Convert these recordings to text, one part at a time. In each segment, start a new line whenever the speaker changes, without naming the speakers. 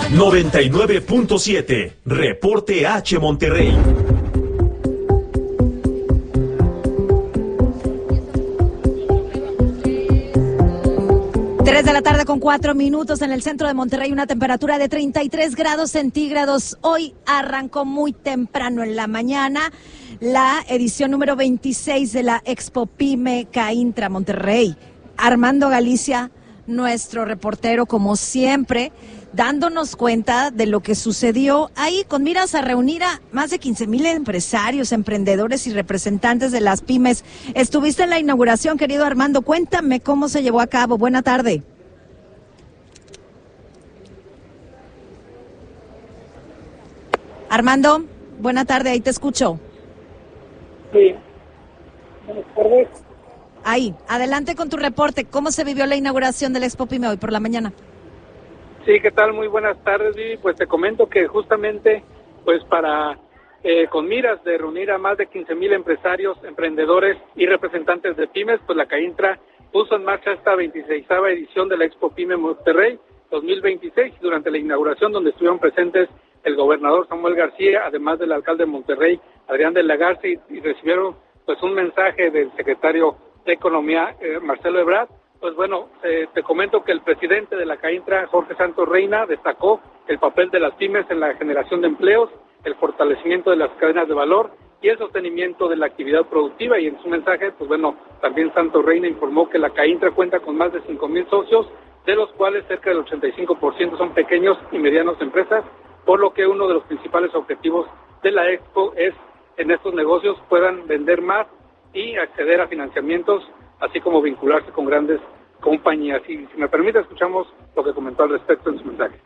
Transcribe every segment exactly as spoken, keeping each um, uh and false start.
noventa y nueve punto siete, Reporte H Monterrey.
tres de la tarde con cuatro minutos en el centro de Monterrey, una temperatura de treinta y tres grados centígrados. Hoy arrancó muy temprano en la mañana la edición número veintiséis de la Expo Pyme Caintra Monterrey. Armando Galicia, nuestro reportero, como siempre, dándonos cuenta de lo que sucedió ahí, con miras a reunir a más de quince mil empresarios, emprendedores y representantes de las pymes. Estuviste en la inauguración, querido Armando, cuéntame cómo se llevó a cabo. Buena tarde. Armando, buena tarde, ahí te escucho.
Sí, buenas tardes.
Ahí, adelante con tu reporte. ¿Cómo se vivió la inauguración del Expo Pyme hoy por la mañana?
Sí, ¿qué tal? Muy buenas tardes, Vivi. Pues te comento que justamente, pues para, eh, con miras de reunir a más de quince mil empresarios, emprendedores y representantes de pymes, pues la Caintra puso en marcha esta veintiseisava edición de la Expo Pyme Monterrey dos mil veintiséis, durante la inauguración donde estuvieron presentes el gobernador Samuel García, además del alcalde de Monterrey, Adrián de la Garza, y, y recibieron pues un mensaje del secretario de Economía, eh, Marcelo Ebrard. Pues bueno, eh, te comento que el presidente de la Caintra, Jorge Santos Reina, destacó el papel de las pymes en la generación de empleos, el fortalecimiento de las cadenas de valor y el sostenimiento de la actividad productiva. Y en su mensaje, pues bueno, también Santos Reina informó que la Caintra cuenta con más de cinco mil socios, de los cuales cerca del ochenta y cinco por ciento son pequeños y medianos empresas, por lo que uno de los principales objetivos de la Expo es en estos negocios puedan vender más y acceder a financiamientos, así como vincularse con grandes compañías. Y si me permite, escuchamos lo que comentó al respecto en su mensaje.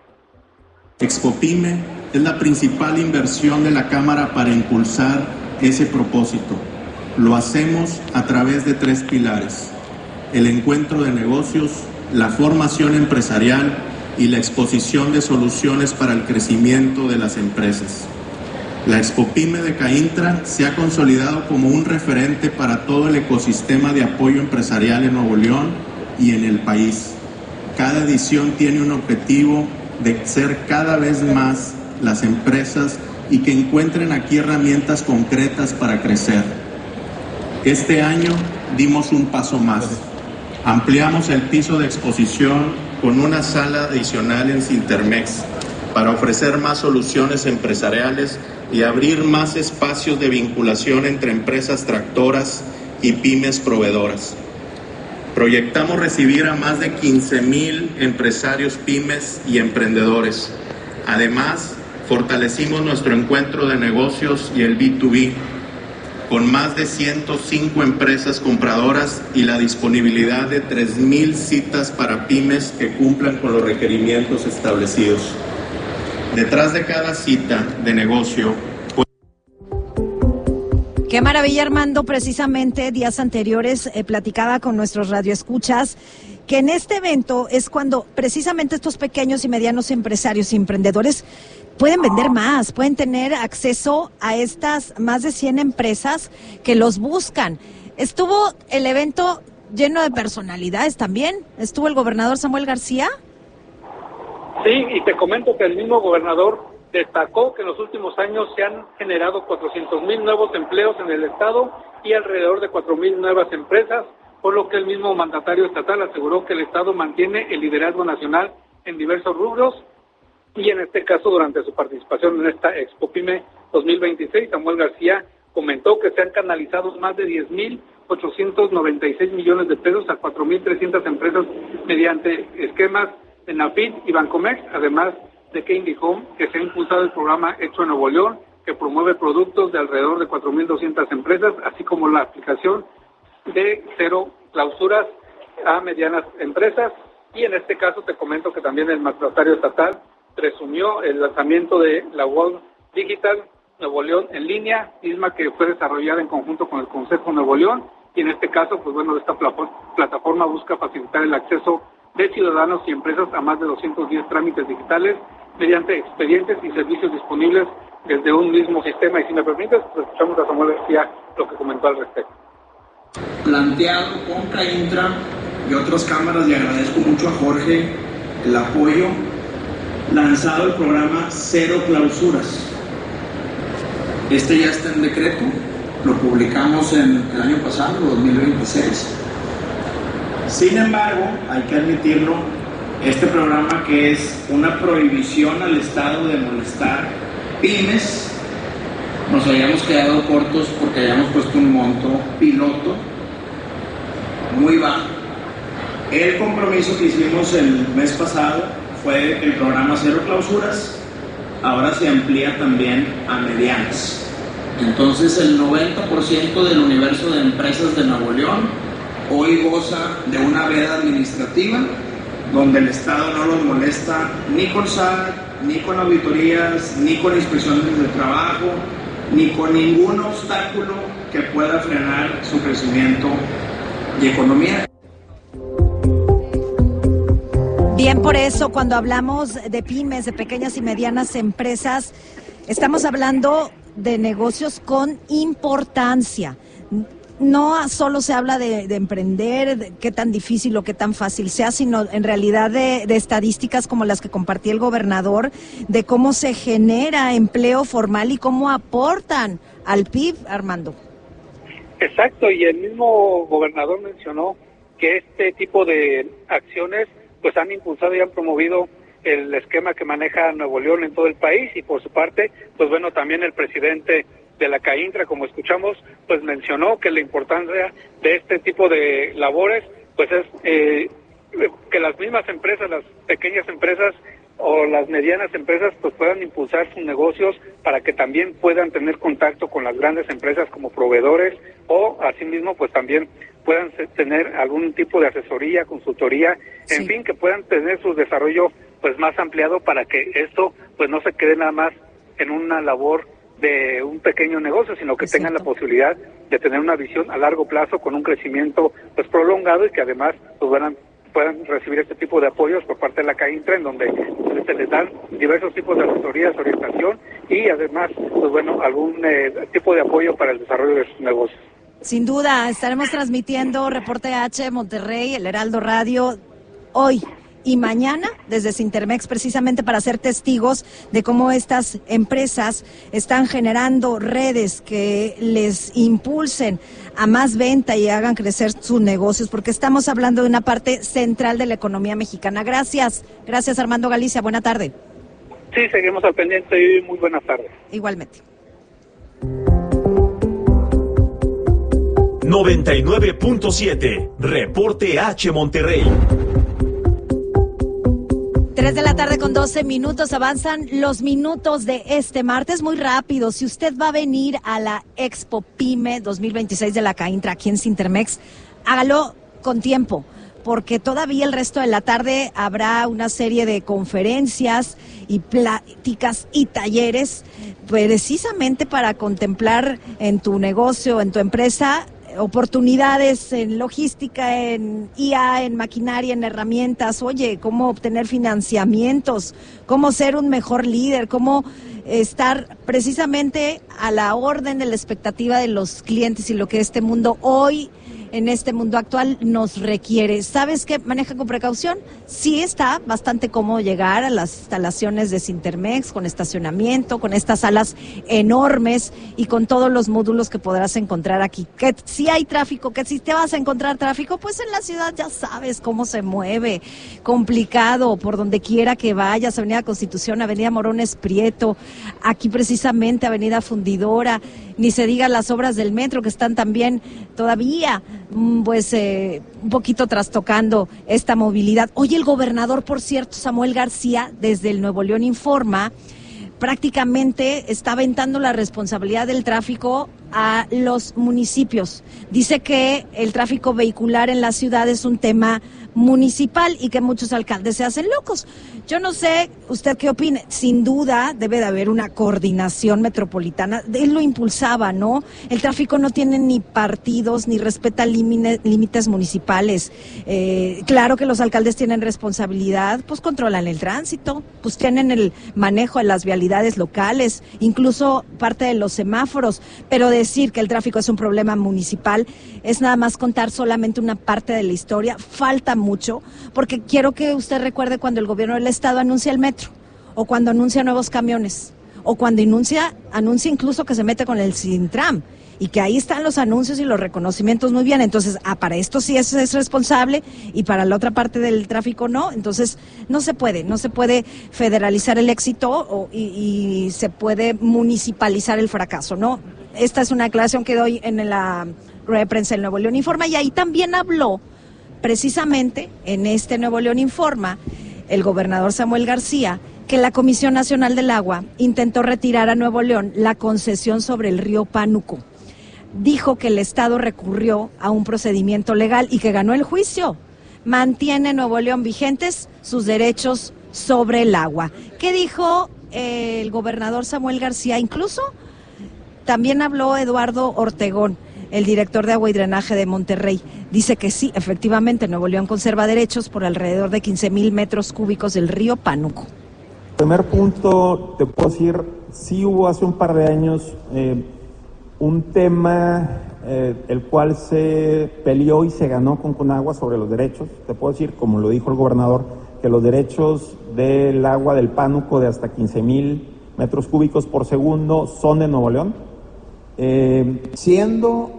Expo Pyme es la principal inversión de la Cámara para impulsar ese propósito. Lo hacemos a través de tres pilares: el encuentro de negocios, la formación empresarial y la exposición de soluciones para el crecimiento de las empresas. La Expo Pyme de Caintra se ha consolidado como un referente para todo el ecosistema de apoyo empresarial en Nuevo León y en el país. Cada edición tiene un objetivo de ser cada vez más las empresas y que encuentren aquí herramientas concretas para crecer. Este año dimos un paso más. Ampliamos el piso de exposición con una sala adicional en Cintermex para ofrecer más soluciones empresariales y abrir más espacios de vinculación entre empresas tractoras y pymes proveedoras. Proyectamos recibir a más de quince mil empresarios pymes y emprendedores. Además, fortalecimos nuestro encuentro de negocios y el B dos B, con más de ciento cinco empresas compradoras y la disponibilidad de tres mil citas para pymes que cumplan con los requerimientos establecidos. Detrás de cada cita de negocio...
Qué maravilla, Armando. Precisamente días anteriores eh, platicaba con nuestros radioescuchas que en este evento es cuando precisamente estos pequeños y medianos empresarios y emprendedores pueden vender más, pueden tener acceso a estas más de cien empresas que los buscan. Estuvo el evento lleno de personalidades también. Estuvo el gobernador Samuel García.
Sí, y te comento que el mismo gobernador destacó que en los últimos años se han generado cuatrocientos mil nuevos empleos en el estado y alrededor de cuatro mil nuevas empresas, por lo que el mismo mandatario estatal aseguró que el estado mantiene el liderazgo nacional en diversos rubros. Y en este caso, durante su participación en esta Expo Pyme dos mil veintiséis, Samuel García comentó que se han canalizado más de diez mil ochocientos noventa y seis millones de pesos a cuatro mil trescientas empresas mediante esquemas de Nafit y Bancomex, además de que indicó que se ha impulsado el programa Hecho en Nuevo León, que promueve productos de alrededor de cuatro mil doscientas empresas, así como la aplicación de cero clausuras a medianas empresas. Y en este caso te comento que también el mandatario estatal presumió el lanzamiento de la World Digital Nuevo León en línea, misma que fue desarrollada en conjunto con el Consejo Nuevo León, y en este caso, pues bueno, esta plataforma busca facilitar el acceso de ciudadanos y empresas a más de doscientos diez trámites digitales mediante expedientes y servicios disponibles desde un mismo sistema. Y si me permites, pues escuchamos a Samuel García lo que comentó al respecto.
Planteado con Caintra y otras cámaras, le agradezco mucho a Jorge el apoyo lanzado el programa Cero Clausuras. Este ya está en decreto, lo publicamos en el año pasado, dos mil veintiséis. Sin embargo, hay que admitirlo, este programa, que es una prohibición al Estado de molestar pymes, nos habíamos quedado cortos porque habíamos puesto un monto piloto muy bajo. El compromiso que hicimos el mes pasado fue el programa Cero Clausuras, ahora se amplía también a medianas. Entonces el noventa por ciento del universo de empresas de Nuevo León hoy goza de una veda administrativa donde el Estado no los molesta ni con S A C, ni con auditorías, ni con inspecciones de trabajo, ni con ningún obstáculo que pueda frenar su crecimiento y economía.
Bien, por eso cuando hablamos de pymes, de pequeñas y medianas empresas, estamos hablando de negocios con importancia. No solo se habla de, de emprender, de qué tan difícil o qué tan fácil sea, sino en realidad de, de estadísticas como las que compartía el gobernador, de cómo se genera empleo formal y cómo aportan al P I B, Armando.
Exacto, y el mismo gobernador mencionó que este tipo de acciones pues han impulsado y han promovido el esquema que maneja Nuevo León en todo el país, y por su parte, pues bueno, también el presidente de la CAINTRA, como escuchamos, pues mencionó que la importancia de este tipo de labores pues es eh, que las mismas empresas, las pequeñas empresas o las medianas empresas pues puedan impulsar sus negocios para que también puedan tener contacto con las grandes empresas como proveedores, o asimismo pues también puedan tener algún tipo de asesoría, consultoría, en sí. fin, que puedan tener su desarrollo pues más ampliado para que esto pues no se quede nada más en una labor de un pequeño negocio, sino que Exacto. tengan la posibilidad de tener una visión a largo plazo con un crecimiento pues prolongado, y que además pues van a, puedan recibir este tipo de apoyos por parte de la CAINTRA, en donde pues, se les dan diversos tipos de asesorías, orientación y además pues bueno, algún eh, tipo de apoyo para el desarrollo de sus negocios.
Sin duda, estaremos transmitiendo Reporte H Monterrey, el Heraldo Radio, hoy y mañana desde Sintermex, precisamente para ser testigos de cómo estas empresas están generando redes que les impulsen a más venta y hagan crecer sus negocios, porque estamos hablando de una parte central de la economía mexicana. Gracias, gracias Armando Galicia, buena tarde.
Sí, seguimos al pendiente y muy buenas tardes.
Igualmente.
noventa y nueve punto siete, Reporte H Monterrey.
Tres de la tarde con doce minutos, avanzan los minutos de este martes muy rápido. Si usted va a venir a la Expo Pyme dos mil veintiséis de la CAINTRA aquí en Sintermex, hágalo con tiempo, porque todavía el resto de la tarde habrá una serie de conferencias y pláticas y talleres precisamente para contemplar en tu negocio, en tu empresa, oportunidades en logística, en I A, en maquinaria, en herramientas. Oye, cómo obtener financiamientos, cómo ser un mejor líder, cómo estar precisamente a la orden de la expectativa de los clientes y lo que este mundo hoy, en este mundo actual, nos requiere. ¿Sabes qué? Maneja con precaución. Sí, está bastante cómodo llegar a las instalaciones de Sintermex, con estacionamiento, con estas salas enormes y con todos los módulos que podrás encontrar aquí. Que si hay tráfico, que si te vas a encontrar tráfico, pues en la ciudad ya sabes cómo se mueve. Complicado por donde quiera que vayas. Avenida Constitución, Avenida Morones Prieto, aquí precisamente Avenida Fundidora, ni se diga las obras del metro que están también todavía pues eh, un poquito trastocando esta movilidad. Hoy el gobernador, por cierto, Samuel García, desde el Nuevo León Informa, prácticamente está aventando la responsabilidad del tráfico a los municipios. Dice que el tráfico vehicular en la ciudad es un tema municipal y que muchos alcaldes se hacen locos. Yo no sé, ¿usted qué opina? Sin duda debe de haber una coordinación metropolitana. Él lo impulsaba, ¿no? El tráfico no tiene ni partidos, ni respeta límites municipales. Eh, claro que los alcaldes tienen responsabilidad, pues controlan el tránsito, pues tienen el manejo de las vialidades locales, incluso parte de los semáforos, pero decir que el tráfico es un problema municipal es nada más contar solamente una parte de la historia. Falta mucho, porque quiero que usted recuerde cuando el gobierno del estado anuncia el metro, o cuando anuncia nuevos camiones, o cuando anuncia, anuncia incluso que se mete con el Sintram, y que ahí están los anuncios y los reconocimientos muy bien. Entonces, ah, para esto sí es, es responsable y para la otra parte del tráfico no. Entonces, no se puede, no se puede federalizar el éxito o, y, y se puede municipalizar el fracaso, ¿no? Esta es una declaración que doy en la rueda de prensa del Nuevo León Informa, y ahí también habló, precisamente en este Nuevo León Informa, el gobernador Samuel García, que la Comisión Nacional del Agua intentó retirar a Nuevo León la concesión sobre el río Pánuco. Dijo que el Estado recurrió a un procedimiento legal y que ganó el juicio. Mantiene Nuevo León vigentes sus derechos sobre el agua. ¿Qué dijo eh, el gobernador Samuel García? Incluso también habló Eduardo Ortegón, el director de Agua y Drenaje de Monterrey. Dice que sí, efectivamente, Nuevo León conserva derechos por alrededor de quince mil metros cúbicos del río Pánuco.
Primer punto, te puedo decir, sí hubo hace un par de años eh, un tema eh, el cual se peleó y se ganó con Conagua sobre los derechos. Te puedo decir, como lo dijo el gobernador, que los derechos del agua del Pánuco de hasta quince mil metros cúbicos por segundo son de Nuevo León. Eh,
siendo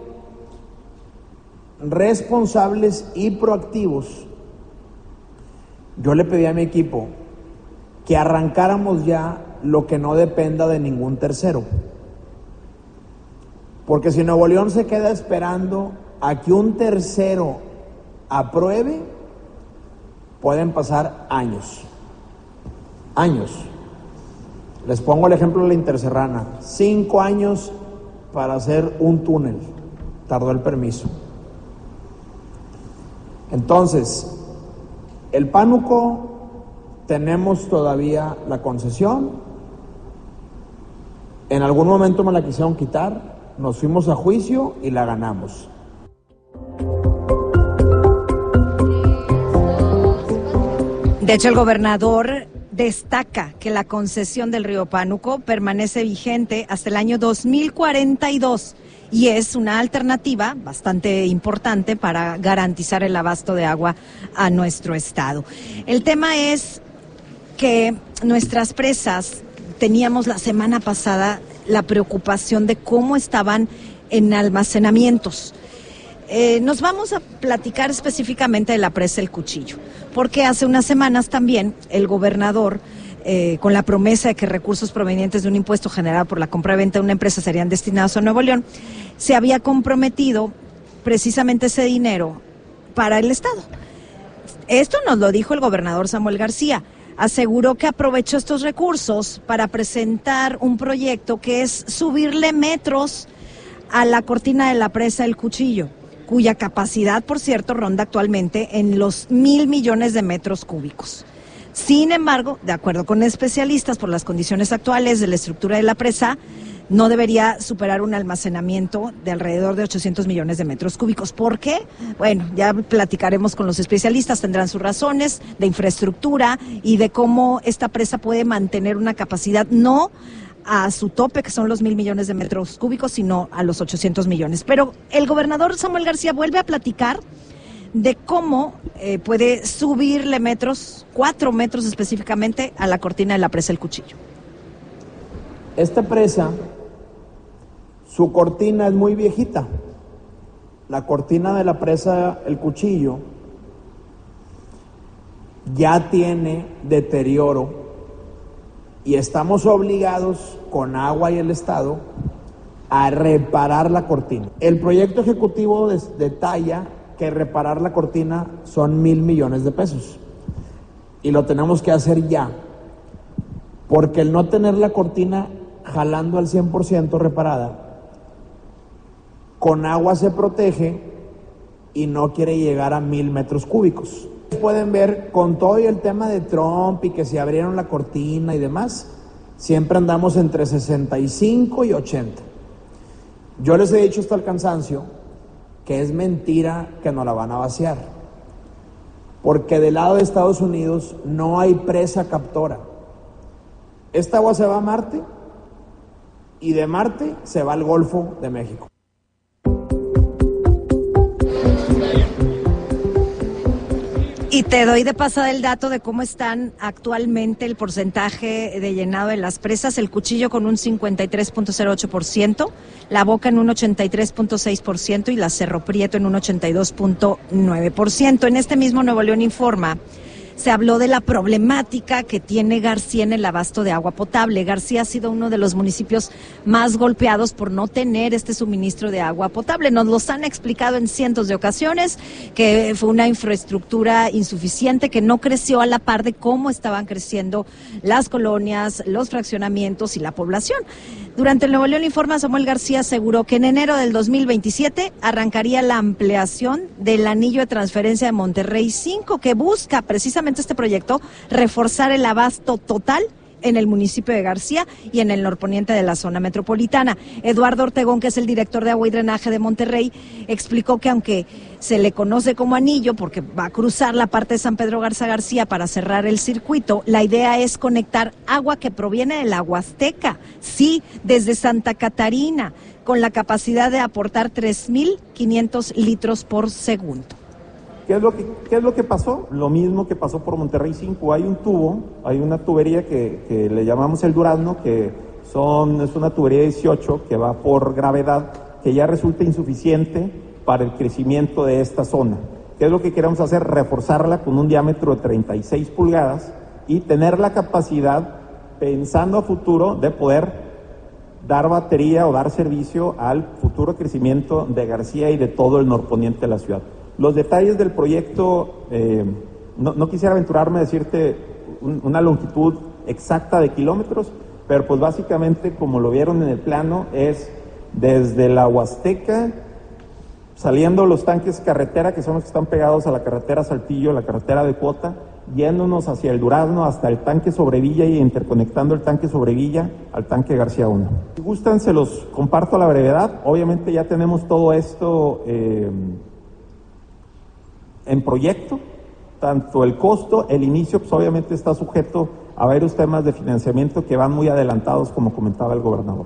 responsables y proactivos, yo le pedí a mi equipo que arrancáramos ya lo que no dependa de ningún tercero. Porque si Nuevo León se queda esperando a que un tercero apruebe, pueden pasar años. Años. Les pongo el ejemplo de la Interserrana. Cinco años para hacer un túnel. Tardó el permiso. Entonces, el Pánuco tenemos todavía la concesión. En algún momento me la quisieron quitar. Nos fuimos a juicio y la ganamos.
De hecho, el gobernador destaca que la concesión del río Pánuco permanece vigente hasta el año dos mil cuarenta y dos y es una alternativa bastante importante para garantizar el abasto de agua a nuestro estado. El tema es que nuestras presas, teníamos la semana pasada la preocupación de cómo estaban en almacenamientos. Eh, nos vamos a platicar específicamente de la presa El Cuchillo, porque hace unas semanas también el gobernador, eh, con la promesa de que recursos provenientes de un impuesto generado por la compra-venta de una empresa serían destinados a Nuevo León, se había comprometido precisamente ese dinero para el Estado. Esto nos lo dijo el gobernador Samuel García. Aseguró que aprovechó estos recursos para presentar un proyecto que es subirle metros a la cortina de la presa El Cuchillo, cuya capacidad, por cierto, ronda actualmente en los mil millones de metros cúbicos. Sin embargo, de acuerdo con especialistas, por las condiciones actuales de la estructura de la presa, no debería superar un almacenamiento de alrededor de ochocientos millones de metros cúbicos. ¿Por qué? Bueno, ya platicaremos con los especialistas, tendrán sus razones de infraestructura y de cómo esta presa puede mantener una capacidad no a su tope, que son los mil millones de metros cúbicos, sino a los ochocientos millones. Pero el gobernador Samuel García vuelve a platicar de cómo eh, puede subirle metros, cuatro metros específicamente, a la cortina de la presa El Cuchillo.
Esta presa, su cortina es muy viejita. La cortina de la presa El Cuchillo ya tiene deterioro y estamos obligados con Agua y el Estado a reparar la cortina. El proyecto ejecutivo detalla que reparar la cortina son mil millones de pesos y lo tenemos que hacer ya, porque el no tener la cortina jalando al cien por ciento reparada, con agua se protege y no quiere llegar a mil metros cúbicos. Pueden ver, con todo y el tema de Trump y que se abrieron la cortina y demás, siempre andamos entre sesenta y cinco y ochenta. Yo les he dicho hasta el cansancio que es mentira que nos la van a vaciar, porque del lado de Estados Unidos no hay presa captora. Esta agua se va a Marte y de Marte se va al Golfo de México.
Y Y te doy de pasada el dato de cómo están actualmente el porcentaje de llenado de las presas. El Cuchillo con un cincuenta y tres punto cero ocho por ciento, La Boca en un ochenta y tres punto seis por ciento y la Cerro Prieto en un ochenta y dos punto nueve por ciento. En este mismo Nuevo León Informa se habló de la problemática que tiene García en el abasto de agua potable. García ha sido uno de los municipios más golpeados por no tener este suministro de agua potable. Nos los han explicado en cientos de ocasiones, que fue una infraestructura insuficiente, que no creció a la par de cómo estaban creciendo las colonias, los fraccionamientos y la población. Durante el Nuevo León Informa, Samuel García aseguró que en enero del dos mil veintisiete arrancaría la ampliación del anillo de transferencia de Monterrey cinco, que busca precisamente este proyecto reforzar el abasto total en el municipio de García y en el norponiente de la zona metropolitana. Eduardo Ortegón, que es el director de Agua y Drenaje de Monterrey, explicó que aunque se le conoce como anillo porque va a cruzar la parte de San Pedro Garza García para cerrar el circuito, la idea es conectar agua que proviene de la Huasteca, sí, desde Santa Catarina, con la capacidad de aportar tres mil quinientos litros por segundo.
¿Qué es lo que, qué es lo que pasó? Lo mismo que pasó por Monterrey cinco. Hay un tubo, hay una tubería que, que le llamamos el Durazno, que son, es una tubería dieciocho que va por gravedad, que ya resulta insuficiente para el crecimiento de esta zona. ¿Qué es lo que queremos hacer? Reforzarla con un diámetro de treinta y seis pulgadas y tener la capacidad, pensando a futuro, de poder dar batería o dar servicio al futuro crecimiento de García y de todo el norponiente de la ciudad. Los detalles del proyecto, eh, no, no quisiera aventurarme a decirte un, una longitud exacta de kilómetros, pero pues básicamente, como lo vieron en el plano, es desde la Huasteca, saliendo los tanques carretera, que son los que están pegados a la carretera Saltillo, la carretera de Cuota, yéndonos hacia el Durazno hasta el tanque Sobrevilla y interconectando el tanque Sobrevilla al tanque García uno. Si gustan, se los comparto a la brevedad. Obviamente ya tenemos todo esto eh, en proyecto, tanto el costo, el inicio, pues obviamente está sujeto a varios temas de financiamiento que van muy adelantados, como comentaba el gobernador.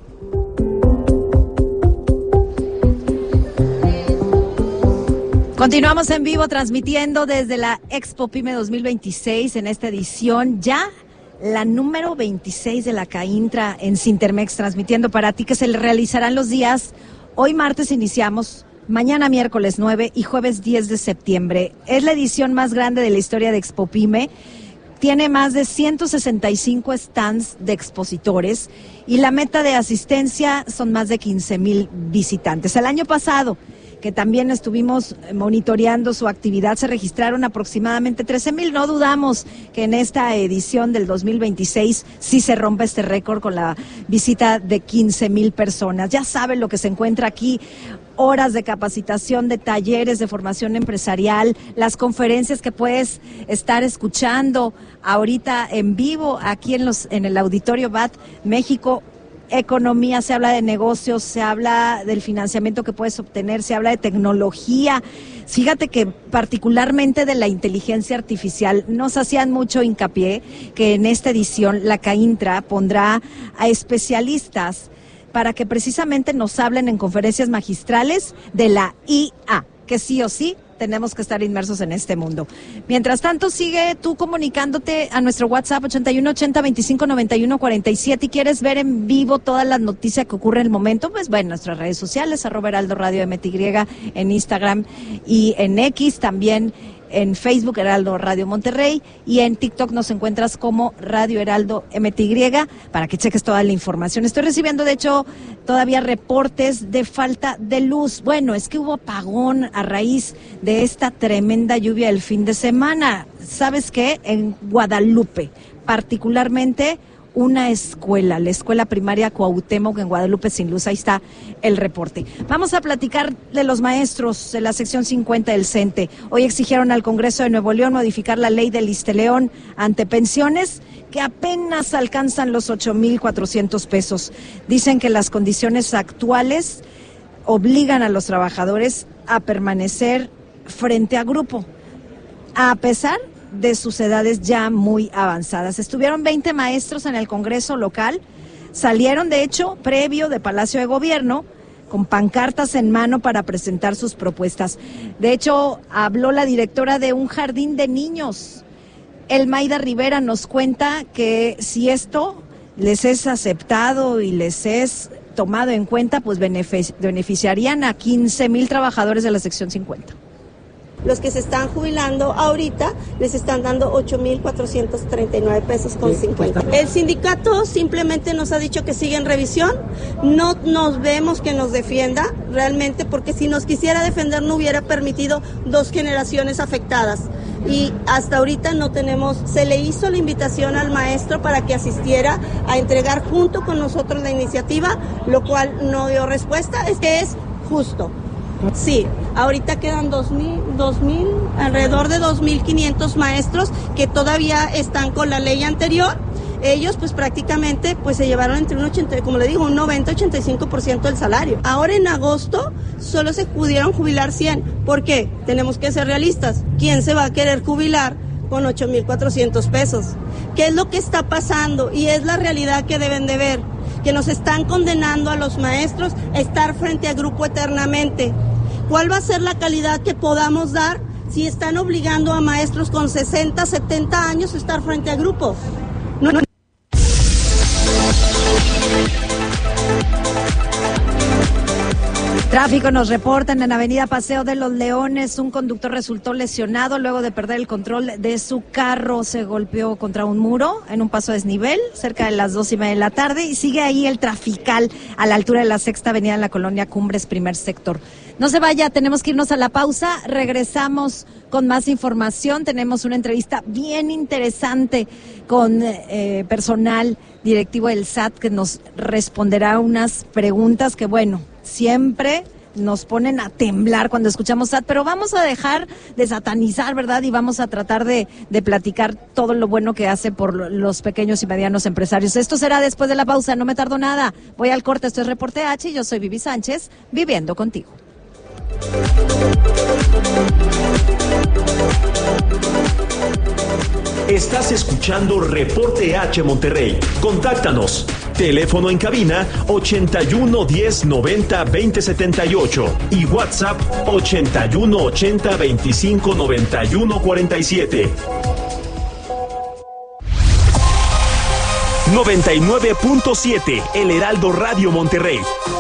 Continuamos en vivo transmitiendo desde la Expo Pyme dos mil veintiséis en esta edición, ya la número veintiséis de la CAINTRA en Cintermex, transmitiendo para ti, que se realizarán los días, hoy martes iniciamos, mañana miércoles nueve y jueves diez de septiembre. Es la edición más grande de la historia de Expo Pyme. Tiene más de ciento sesenta y cinco stands de expositores y la meta de asistencia son más de quince mil visitantes. El año pasado, que también estuvimos monitoreando su actividad, se registraron aproximadamente trece mil. No dudamos que en esta edición del dos mil veintiséis sí se rompa este récord con la visita de quince mil personas. Ya saben lo que se encuentra aquí: horas de capacitación, de talleres de formación empresarial, las conferencias que puedes estar escuchando ahorita en vivo aquí en los en el Auditorio B A T México. Economía, se habla de negocios, se habla del financiamiento que puedes obtener, se habla de tecnología. Fíjate que particularmente de la inteligencia artificial nos hacían mucho hincapié que en esta edición la CAINTRA pondrá a especialistas para que precisamente nos hablen en conferencias magistrales de la I A, que sí o sí tenemos que estar inmersos en este mundo. Mientras tanto, sigue tú comunicándote a nuestro WhatsApp ochenta y uno ochenta veinticinco noventa y uno cuarenta y siete y quieres ver en vivo todas las noticias que ocurren en el momento, pues bueno, nuestras redes sociales, arroba Heraldo Radio M T Y en Instagram y en X, también en Facebook Heraldo Radio Monterrey, y en TikTok nos encuentras como Radio Heraldo M T Y para que cheques toda la información. Estoy recibiendo, de hecho, todavía reportes de falta de luz. Bueno, es que hubo apagón a raíz de esta tremenda lluvia del fin de semana. ¿Sabes qué? En Guadalupe, particularmente una escuela, la escuela primaria Cuauhtémoc en Guadalupe sin luz. Ahí está el reporte. Vamos a platicar de los maestros de la sección cincuenta del CENTE. Hoy exigieron al Congreso de Nuevo León modificar la ley del ISSSTELEON ante pensiones que apenas alcanzan los ocho mil cuatrocientos pesos. Dicen que las condiciones actuales obligan a los trabajadores a permanecer frente a grupo, a pesar de sus edades ya muy avanzadas. Estuvieron veinte maestros en el Congreso local, salieron de hecho previo de Palacio de Gobierno con pancartas en mano para presentar sus propuestas. De hecho, habló la directora de un jardín de niños. Elmaida Rivera nos cuenta que si esto les es aceptado y les es tomado en cuenta, pues benefic- beneficiarían a quince mil trabajadores de la sección cincuenta.
Los que se están jubilando ahorita les están dando ocho mil cuatrocientos treinta y nueve pesos con cincuenta. El sindicato simplemente nos ha dicho que sigue en revisión, no nos vemos que nos defienda realmente, porque si nos quisiera defender no hubiera permitido dos generaciones afectadas. Y hasta ahorita no tenemos, se le hizo la invitación al maestro para que asistiera a entregar junto con nosotros la iniciativa, lo cual no dio respuesta. Es que es justo. Sí, ahorita quedan dos mil, dos mil, alrededor de dos mil quinientos maestros que todavía están con la ley anterior. Ellos pues prácticamente pues se llevaron entre un ochenta, como le digo, un noventa a ochenta y cinco por ciento del salario. Ahora en agosto solo se pudieron jubilar cien. ¿Por qué? Tenemos que ser realistas. ¿Quién se va a querer jubilar con ocho mil cuatrocientos pesos? ¿Qué es lo que está pasando? Y es la realidad que deben de ver, que nos están condenando a los maestros a estar frente a grupo eternamente. ¿Cuál va a ser la calidad que podamos dar si están obligando a maestros con sesenta, setenta años a estar frente a grupo? No, no.
Tráfico, nos reportan en Avenida Paseo de los Leones, un conductor resultó lesionado luego de perder el control de su carro. Se golpeó contra un muro en un paso a desnivel cerca de las dos y media de la tarde y sigue ahí el trafical a la altura de la Sexta Avenida en la colonia Cumbres, primer sector. No se vaya, tenemos que irnos a la pausa, regresamos con más información. Tenemos una entrevista bien interesante con eh, personal directivo del S A T que nos responderá unas preguntas que, bueno, siempre nos ponen a temblar cuando escuchamos S A T, pero vamos a dejar de satanizar, ¿verdad? Y vamos a tratar de, de platicar todo lo bueno que hace por los pequeños y medianos empresarios. Esto será después de la pausa, no me tardo nada. Voy al corte, esto es Reporte H y yo soy Vivi Sánchez, viviendo contigo.
Estás escuchando Reporte H Monterrey. Contáctanos. Teléfono en cabina ochenta y uno diez noventa veinte setenta y ocho y WhatsApp ochenta y uno ochenta veinticinco noventa y uno cuarenta y siete. noventa y nueve punto siete El Heraldo Radio Monterrey.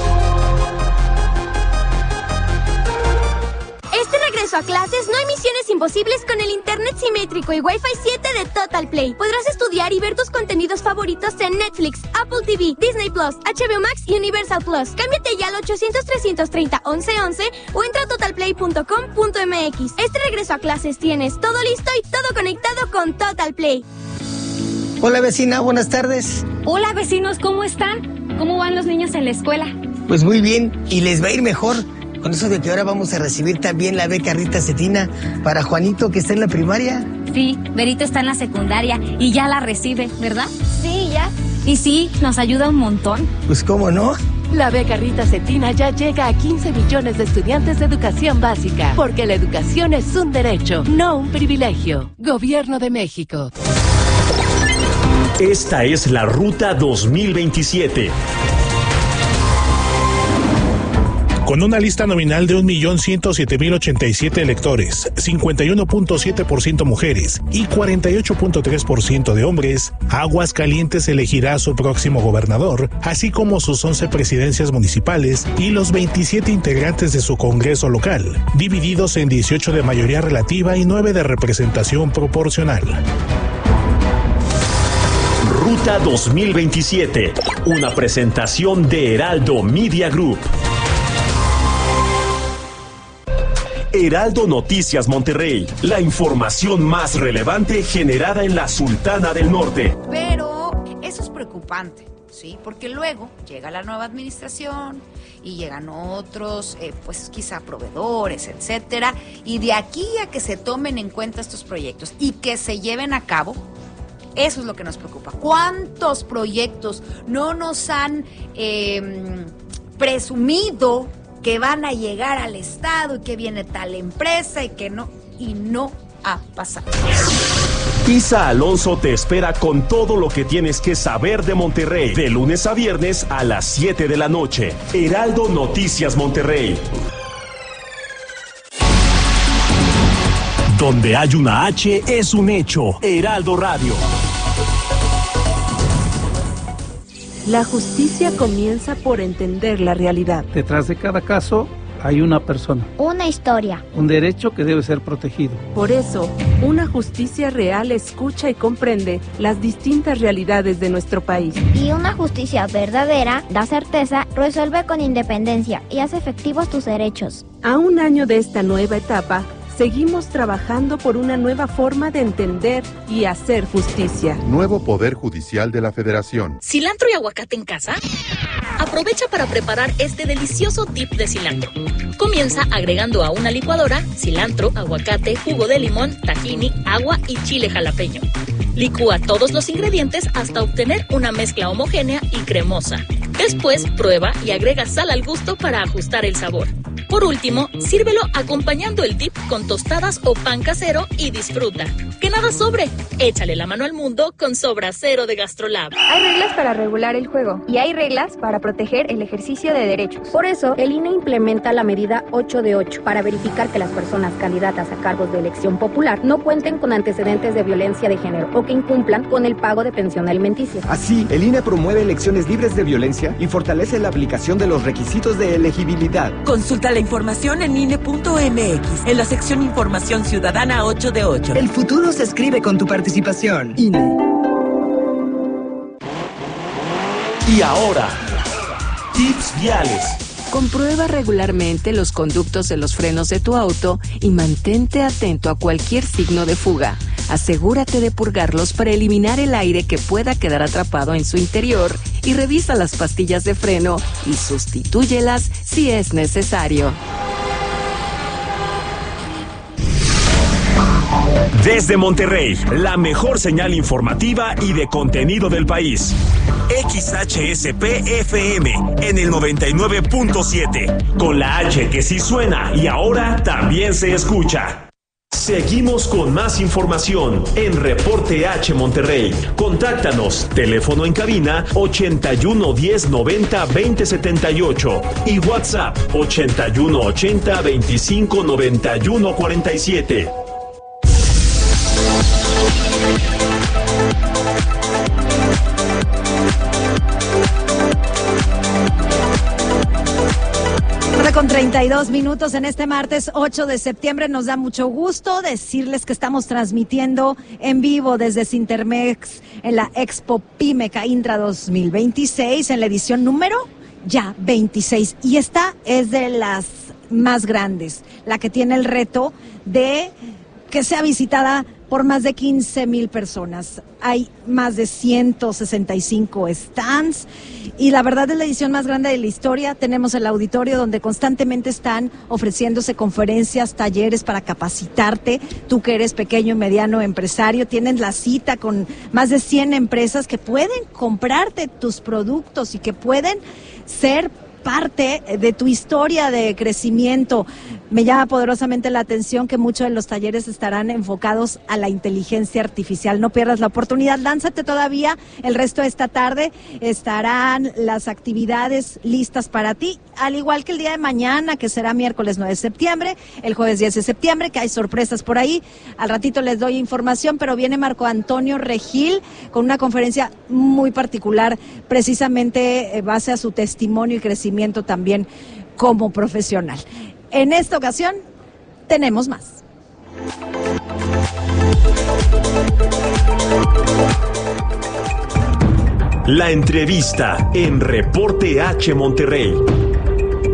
A clases, no hay misiones imposibles con el internet simétrico y Wi-Fi siete de Total Play. Podrás estudiar y ver tus contenidos favoritos en Netflix, Apple T V, Disney Plus, H B O Max y Universal Plus. Cámbiate ya al ochocientos, trescientos treinta, once once o entra a total play punto com punto m x. Este regreso a clases tienes todo listo y todo conectado con Total Play.
Hola vecina, buenas tardes.
Hola vecinos, ¿cómo están? ¿Cómo van los niños en la escuela?
Pues muy bien, y les va a ir mejor. Con eso de que ahora vamos a recibir también la beca Rita Cetina para Juanito, que está en la primaria.
Sí, Berito está en la secundaria y ya la recibe, ¿verdad?
Sí, ya.
Y sí, nos ayuda un montón.
Pues cómo no.
La beca Rita Cetina ya llega a quince millones de estudiantes de educación básica, porque la educación es un derecho, no un privilegio. Gobierno de México.
Esta es la Ruta dos mil veintisiete.
Con una lista nominal de un millón ciento siete mil ochenta y siete electores, cincuenta y uno punto siete por ciento mujeres y cuarenta y ocho punto tres por ciento de hombres, Aguascalientes elegirá a su próximo gobernador, así como sus once presidencias municipales y los veintisiete integrantes de su Congreso local, divididos en dieciocho de mayoría relativa y nueve de representación proporcional.
Ruta dos mil veintisiete, una presentación de Heraldo Media Group. Heraldo Noticias Monterrey, la información más relevante generada en la Sultana del Norte.
Pero eso es preocupante, ¿sí? Porque luego llega la nueva administración y llegan otros, eh, pues quizá proveedores, etcétera, y de aquí a que se tomen en cuenta estos proyectos y que se lleven a cabo, eso es lo que nos preocupa. ¿Cuántos proyectos no nos han eh, presumido que van a llegar al Estado y que viene tal empresa y que no, y no ha pasado?
Isa Alonso te espera con todo lo que tienes que saber de Monterrey, de lunes a viernes a las siete de la noche. Heraldo Noticias Monterrey. Donde hay una H es un hecho. Heraldo Radio.
La justicia comienza por entender la realidad.
Detrás de cada caso hay una persona.
Una historia.
Un derecho que debe ser protegido.
Por eso, una justicia real escucha y comprende las distintas realidades de nuestro país.
Y una justicia verdadera da certeza, resuelve con independencia y hace efectivos tus derechos.
A un año de esta nueva etapa, seguimos trabajando por una nueva forma de entender y hacer justicia.
Nuevo Poder Judicial de la Federación.
¿Cilantro y aguacate en casa? Aprovecha para preparar este delicioso dip de cilantro. Comienza agregando a una licuadora cilantro, aguacate, jugo de limón, tahini, agua y chile jalapeño. Licúa todos los ingredientes hasta obtener una mezcla homogénea y cremosa. Después, prueba y agrega sal al gusto para ajustar el sabor. Por último, sírvelo acompañando el dip con tostadas o pan casero y disfruta. ¡Que nada sobre! Échale la mano al mundo con Sobra Cero de GastroLab.
Hay reglas para regular el juego y hay reglas para proteger el ejercicio de derechos. Por eso, el I N E implementa la medida ocho de ocho para verificar que las personas candidatas a cargos de elección popular no cuenten con antecedentes de violencia de género o que incumplan con el pago de pensión alimenticia.
Así, el I N E promueve elecciones libres de violencia y fortalece la aplicación de los requisitos de elegibilidad.
Consulta la información en I N E punto M X, en la sección Información Ciudadana ocho de ocho.
El futuro se escribe con tu participación. I N E.
Y ahora, tips viales.
Comprueba regularmente los conductos de los frenos de tu auto y mantente atento a cualquier signo de fuga. Asegúrate de purgarlos para eliminar el aire que pueda quedar atrapado en su interior y revisa las pastillas de freno y sustitúyelas si es necesario.
Desde Monterrey, la mejor señal informativa y de contenido del país. X H S P F M en el noventa y nueve punto siete, con la H que sí suena y ahora también se escucha. Seguimos con más información en Reporte H Monterrey. Contáctanos, teléfono en cabina ochenta y uno diez noventa veinte setenta y ocho y WhatsApp ochenta y uno ochenta veinticinco noventa y uno cuarenta y siete.
Con treinta y dos minutos en este martes ocho de septiembre, nos da mucho gusto decirles que estamos transmitiendo en vivo desde Cintermex en la Expo Pyme Caintra dos mil veintiséis, en la edición número ya veintiséis, y esta es de las más grandes, la que tiene el reto de que sea visitada por más de quince mil personas. Hay más de ciento sesenta y cinco stands y la verdad es la edición más grande de la historia. Tenemos el auditorio donde constantemente están ofreciéndose conferencias, talleres para capacitarte. Tú que eres pequeño y mediano empresario, tienen la cita con más de cien empresas que pueden comprarte tus productos y que pueden ser parte de tu historia de crecimiento. Me llama poderosamente la atención que muchos de los talleres estarán enfocados a la inteligencia artificial. No pierdas la oportunidad, lánzate todavía. El resto de esta tarde estarán las actividades listas para ti, al igual que el día de mañana, que será miércoles nueve de septiembre, el jueves diez de septiembre, que hay sorpresas por ahí. Al ratito les doy información, pero viene Marco Antonio Regil con una conferencia muy particular, precisamente en base a su testimonio y crecimiento también como profesional. En esta ocasión tenemos más.
La entrevista en Reporte H Monterrey.